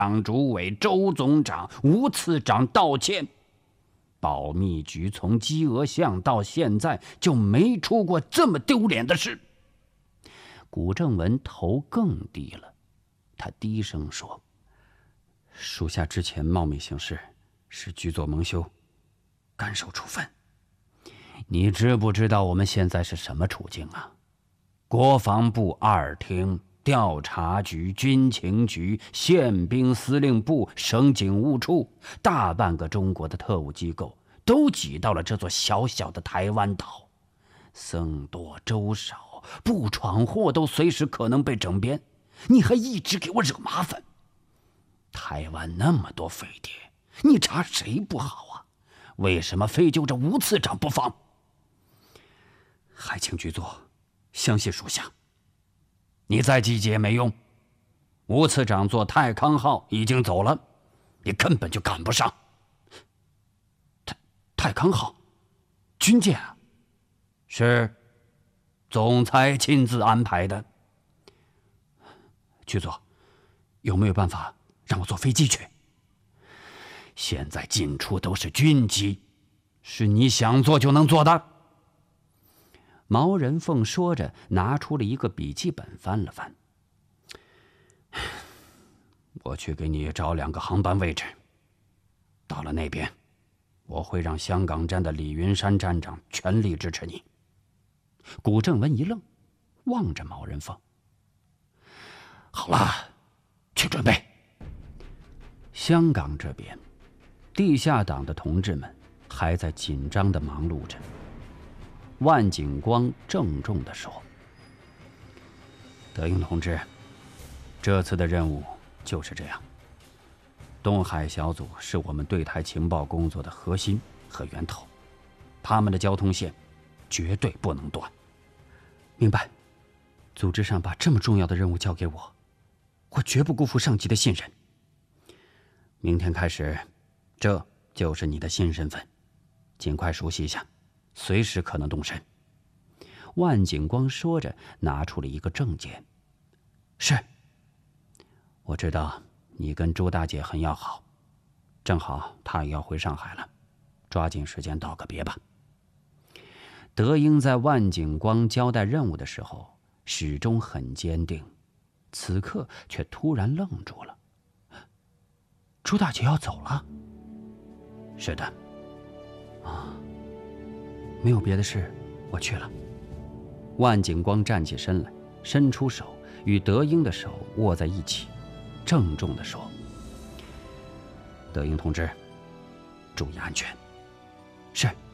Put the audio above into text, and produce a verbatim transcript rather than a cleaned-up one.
张主委、周总长、吴次长道歉。保密局从鸡鹅巷到现在就没出过这么丢脸的事。古正文头更低了，他低声说：“属下之前冒昧行事，是局座蒙羞，甘受处分。你知不知道我们现在是什么处境啊？国防部二厅、调查局、军情局、宪兵司令部、省警务处，大半个中国的特务机构都挤到了这座小小的台湾岛。僧多粥少，不闯祸都随时可能被整编，你还一直给我惹麻烦。台湾那么多飞碟，你查谁不好啊？为什么非揪着吴次长不放？还请局座相信属下。你再积极也没用，吴次长坐泰康号已经走了，你根本就赶不上。泰泰康号，军舰啊？是，总裁亲自安排的。局座，有没有办法让我坐飞机去？现在进出都是军机，是你想做就能做的。毛人凤说着，拿出了一个笔记本，翻了翻。我去给你找两个航班位置，到了那边，我会让香港站的李云山站长全力支持你。古正文一愣，望着毛人凤。好了，去准备。香港这边，地下党的同志们还在紧张地忙碌着。万景光郑重地说：“德英同志，这次的任务就是这样。东海小组是我们对台情报工作的核心和源头，他们的交通线绝对不能断。”明白。组织上把这么重要的任务交给我，我绝不辜负上级的信任。明天开始，这就是你的新身份，尽快熟悉一下，随时可能动身。万景光说着，拿出了一个证件。是。我知道你跟朱大姐很要好，正好她也要回上海了，抓紧时间道个别吧。德英在万景光交代任务的时候，始终很坚定，此刻却突然愣住了。朱大姐要走了？是的。啊，没有别的事，我去了。万景光站起身来，伸出手与德英的手握在一起，郑重地说：“德英同志，注意安全。”是。